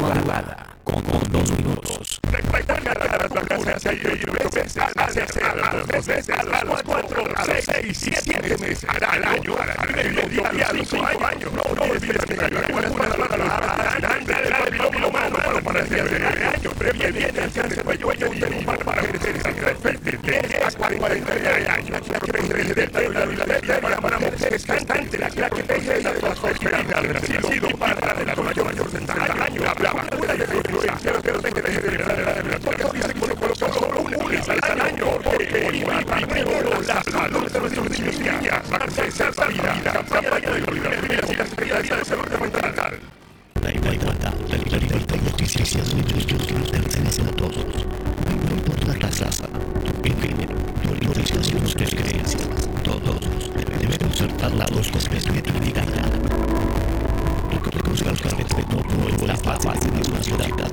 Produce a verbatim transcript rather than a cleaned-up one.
madrugada con dos minutos. Las las cuatro, seis, siete meses al año, al medio, cinco años. No olvides que para el año previo viene el cuello para ejercer esa cuarenta años. Para mujeres cantantes, la que teje la prosperidad ha sido parte de la mayor porcentaje del año. La vacuna de influencia, pero tengo que dejar de porque dicen que por solo una vez al año, porque primero la salud de nuestros niños, acceso a la vida, campaña de la de salud mental. La igualdad, la libertad y justicia son derechos que nos pertenecen a todos. No importa la raza, tu género, tu orientación, tus creencias, todos debemos soltar la voz con respeto y dignidad. Reconozcamos que el respeto no es la paz de nuestra sociedad.